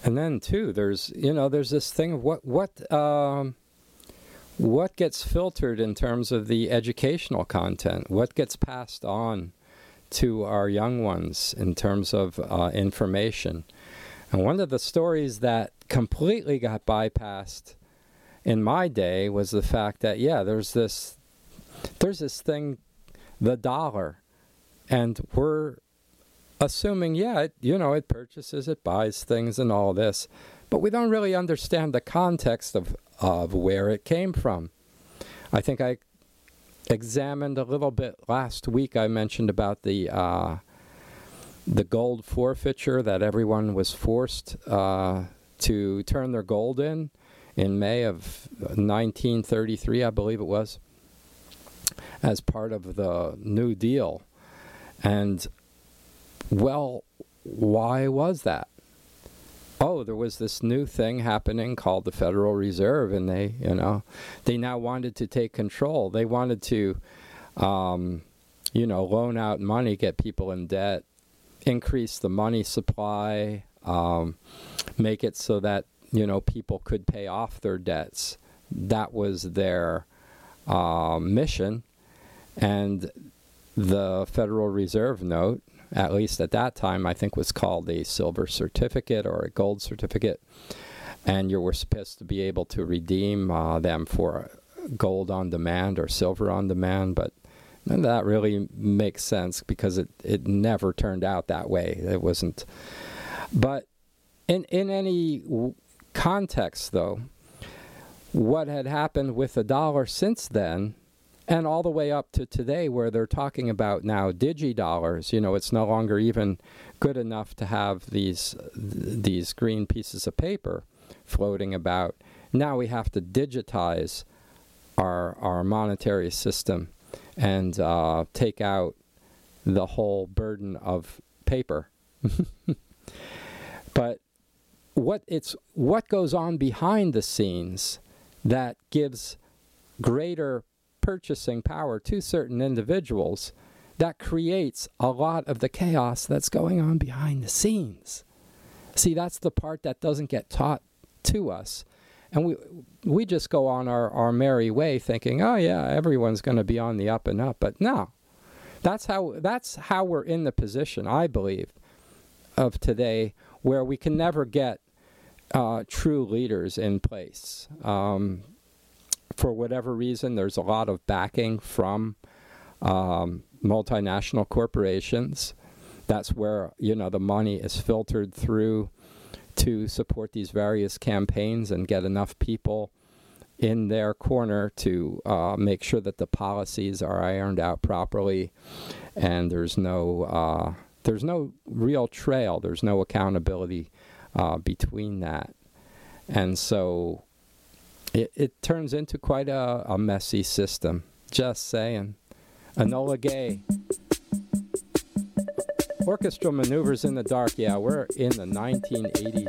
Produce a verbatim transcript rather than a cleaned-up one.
And then too, there's you know there's this thing of what what um, what gets filtered in terms of the educational content, what gets passed on to our young ones in terms of uh, information. And one of the stories that completely got bypassed in my day was the fact that yeah, there's this there's this thing, the dollar, and we're assuming, yeah, it, you know, it purchases, it buys things and all this, but we don't really understand the context of, of where it came from. I think I examined a little bit last week. I mentioned about the uh, the gold forfeiture that everyone was forced uh, to turn their gold in in May of nineteen thirty-three, I believe it was, as part of the New Deal. And well, why was that? Oh, there was this new thing happening called the Federal Reserve, and they, you know, they now wanted to take control. They wanted to, um, you know, loan out money, get people in debt, increase the money supply, um, make it so that, you know, people could pay off their debts. That was their uh, mission. And the Federal Reserve note, at least at that time, I think was called a silver certificate or a gold certificate. And you were supposed to be able to redeem uh, them for gold on demand or silver on demand. But none of that really makes sense because it, it never turned out that way. It wasn't. But in, in any w- context, though, what had happened with the dollar since then, and all the way up to today where they're talking about now digi-dollars, you know, it's no longer even good enough to have these these green pieces of paper floating about. Now we have to digitize our our monetary system and uh, take out the whole burden of paper. But what it's what goes on behind the scenes that gives greater purchasing power to certain individuals, that creates a lot of the chaos that's going on behind the scenes. See, that's the part that doesn't get taught to us. And we we just go on our, our merry way thinking, oh yeah, everyone's going to be on the up and up. But no, that's how that's how we're in the position, I believe, of today, where we can never get uh, true leaders in place. Um, For whatever reason, there's a lot of backing from um, multinational corporations. That's where, you know, the money is filtered through to support these various campaigns and get enough people in their corner to uh, make sure that the policies are ironed out properly, and there's no uh, there's no real trail. There's no accountability uh, between that, and so. It, it turns into quite a, a messy system. Just saying. Enola Gay. Orchestral Maneuvers in the Dark. Yeah, we're in the nineteen eighties